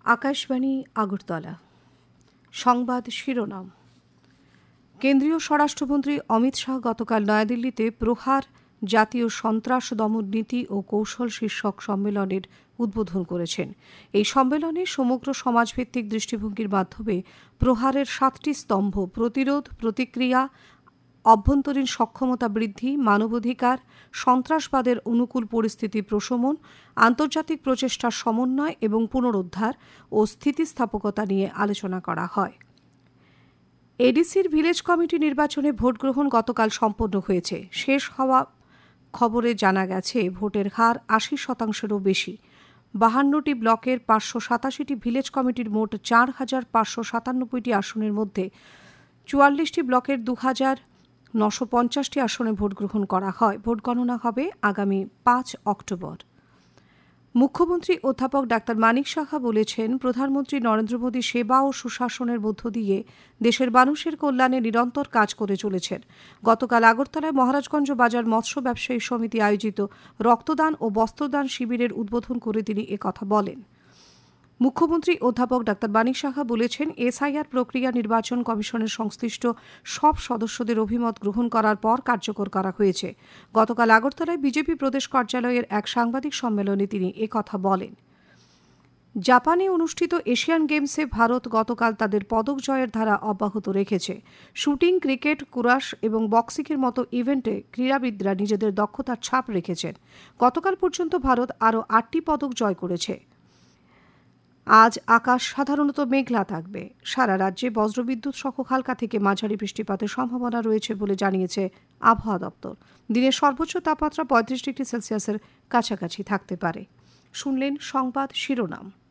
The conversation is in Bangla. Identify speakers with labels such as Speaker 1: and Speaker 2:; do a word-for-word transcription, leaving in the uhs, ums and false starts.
Speaker 1: আকাশবাণী আগরতলা সংবাদ শিরোনাম। কেন্দ্রীয় স্বরাষ্ট্রমন্ত্রী অমিত শাহ গতকাল নয়াদিল্লিতে প্রহার জাতীয় সন্ত্রাস দমন নীতি ও কৌশল শীর্ষক সম্মেলনের উদ্বোধন করেছেন। এই সম্মেলনে সমগ্র সমাজভিত্তিক দৃষ্টিভঙ্গির মাধ্যমে প্রহারের সাতটি স্তম্ভ প্রতিরোধ, প্রতিক্রিয়া, অভ্যন্তরীণ সক্ষমতা বৃদ্ধি, মানবাধিকার, সন্ত্রাসবাদের অনুকূল পরিস্থিতি প্রশমন, আন্তর্জাতিক প্রচেষ্টার সমন্বয় এবং পুনরুদ্ধার ও স্থিতিস্থাপকতা নিয়ে আলোচনা করা হয়। এডিসির ভিলেজ কমিটি নির্বাচনে ভোটগ্রহণ গতকাল সম্পন্ন হয়েছে। শেষ হওয়া খবরে জানা গেছে ভোটের হার আশি শতাংশেরও বেশি। বাহান্নটি ব্লকের পাঁচশো সাতাশিটি ভিলেজ কমিটির মোট চার হাজার পাঁচশো সাতানব্বইটি আসনের মধ্যে চুয়াল্লিশটি ব্লকের দু হাজার নশো পঞ্চাশটি আসনে ভোট গ্রহণ করা হয়। ভোট গণনা হবে আগামী পাঁচ অক্টোবর। মুখ্যমন্ত্রী অধ্যাপক ডাক্তার মানিক সাহা বলেছেন, প্রধানমন্ত্রী নরেন্দ্র মোদী সেবা ও সুশাসনের মধ্য দিয়ে দেশের মানুষের কল্যাণে নিরন্তর কাজ করে চলেছেন। গতকাল আগরতলায় মহারাজগঞ্জ বাজার মৎস্য ব্যবসায়ী সমিতি আয়োজিত রক্তদান ও বস্ত্রদান শিবিরের উদ্বোধন করে তিনি একথা বলেন। মুখ্যমন্ত্রী অধ্যাপক ডাক্তার মানিক সাহা বলেছেন, এসআইআর প্রক্রিয়া নির্বাচন কমিশনের সংশ্লিষ্ট সব সদস্যদের অভিমত গ্রহণ করার পর কার্যকর করা হয়েছে। গতকাল আগরতলায় বিজেপি প্রদেশ কার্যালয়ের এক সাংবাদিক সম্মেলনে তিনি একথা বলেন। জাপানে অনুষ্ঠিত এশিয়ান গেমসে ভারত গতকাল তাদের পদক জয়ের ধারা অব্যাহত রেখেছে। শুটিং, ক্রিকেট, কুরাশ এবং বক্সিংয়ের মতো ইভেন্টে ক্রীড়াবিদরা নিজেদের দক্ষতার ছাপ রেখেছেন। গতকাল পর্যন্ত ভারত আরও আটটি পদক জয় করেছে। আজ আকাশ সাধারণত মেঘলা থাকবে। সারা রাজ্যে বজ্রবিদ্যুৎ সহ হালকা থেকে মাঝারি বৃষ্টিপাতের সম্ভাবনা রয়েছে বলে জানিয়েছে আবহাওয়া দপ্তর। দিনের সর্বোচ্চ তাপমাত্রা পঁয়ত্রিশ ডিগ্রি সেলসিয়াসের কাছাকাছি থাকতে পারে। শুনলেন সংবাদ শিরোনাম।